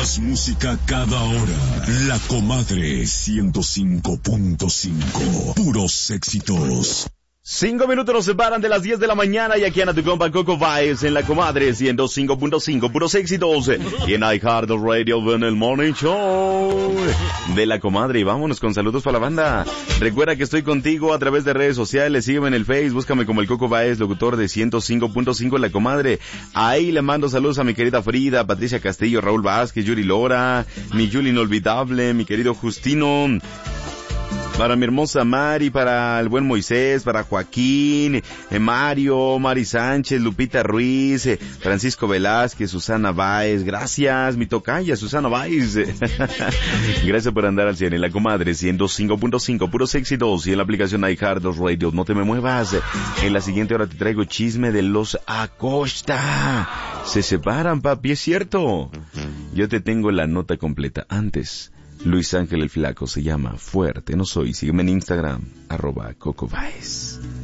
Más música cada hora. La Comadre 105.5. Puros éxitos. 5 minutos nos separan de las 10 de la mañana y aquí en tu compa Coco Vibes en La Comadre 105.5, puros éxitos, y en iHeartRadio en el Morning Show de La Comadre. Y vámonos con saludos para la banda. Recuerda que estoy contigo a través de redes sociales, sígueme en el Face, búscame como el Coco Vibes, locutor de 105.5 La Comadre. Ahí le mando saludos a mi querida Frida, Patricia Castillo, Raúl Vázquez, Yuri Lora, mi Yuli inolvidable, mi querido Justino, para mi hermosa Mari, para el buen Moisés, para Joaquín, Mario, Mari Sánchez, Lupita Ruiz, Francisco Velázquez, Susana Báez. Gracias, mi tocaya, Susana Báez. Gracias por andar al 100 en La Comadre 105.5, puros éxitos, y en la aplicación iHeartRadio. No te me muevas. En la siguiente hora te traigo chisme de los Acosta. Se separan, papi, es cierto. Yo te tengo la nota completa. Antes, Luis Ángel el Flaco se llama Fuerte No Soy. Sígueme en Instagram, @CocoVaez.